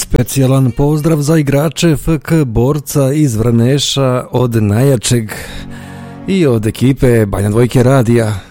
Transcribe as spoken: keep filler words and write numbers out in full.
Specijalan pozdrav za igrače F K Borca iz Vraneša od najjačeg i od ekipe Banja Dvojke radija.